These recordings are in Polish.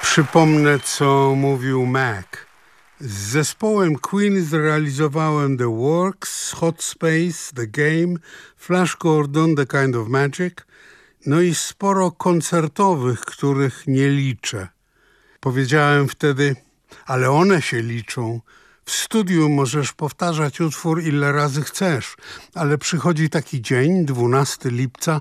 Przypomnę, co mówił Mac. Z zespołem Queen zrealizowałem The Works, Hot Space, The Game, Flash Gordon, The Kind of Magic, no i sporo koncertowych, których nie liczę. Powiedziałem wtedy, ale one się liczą. W studiu możesz powtarzać utwór ile razy chcesz, ale przychodzi taki dzień, 12 lipca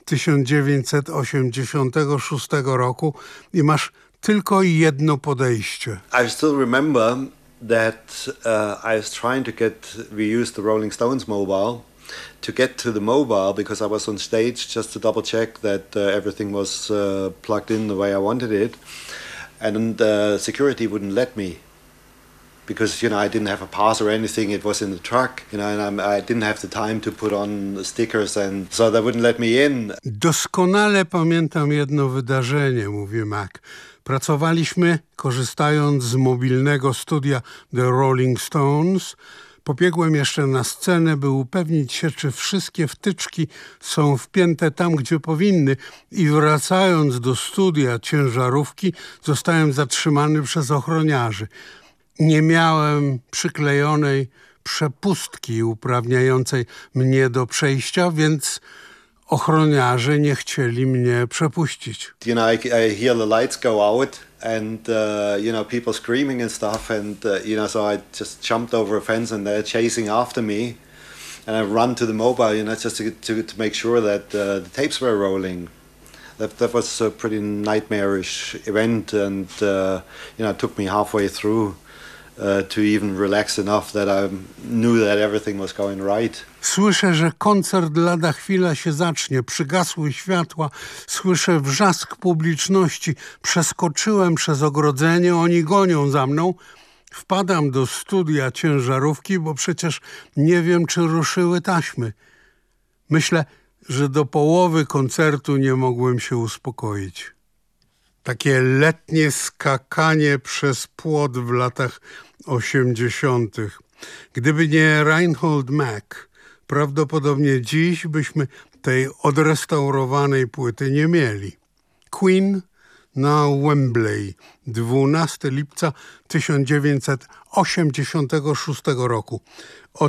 1986 roku i masz tylko jedno podejście. I still remember that I was trying to we used the Rolling Stones mobile, to get to the mobile because I was on stage just to double check that everything was plugged in the way I wanted it. And security wouldn't let me because, I didn't have a pass or anything. It was in the truck, and I didn't have the time to put on the stickers, and so they wouldn't let me in. Doskonale pamiętam jedno wydarzenie, mówi Mac. Pracowaliśmy, korzystając z mobilnego studia The Rolling Stones. Pobiegłem jeszcze na scenę, by upewnić się, czy wszystkie wtyczki są wpięte tam, gdzie powinny, i wracając do studia ciężarówki zostałem zatrzymany przez ochroniarzy. Nie miałem przyklejonej przepustki uprawniającej mnie do przejścia, więc ochroniarze nie chcieli mnie przepuścić. I hear the lights go out and, people screaming and stuff. And, so I just jumped over a fence and they're chasing after me. And I run to the mobile, just to make sure that the tapes were rolling. That was a pretty nightmarish event, and, it took me halfway through to even relax enough that I knew that everything was going right. Słyszę, że koncert lada chwila się zacznie. Przygasły światła, słyszę wrzask publiczności. Przeskoczyłem przez ogrodzenie, oni gonią za mną. Wpadam do studia ciężarówki, bo przecież nie wiem, czy ruszyły taśmy. Myślę, że do połowy koncertu nie mogłem się uspokoić. Takie letnie skakanie przez płot w latach 80. Gdyby nie Reinhold Mack, prawdopodobnie dziś byśmy tej odrestaurowanej płyty nie mieli. Queen na Wembley, 12 lipca 1986 roku.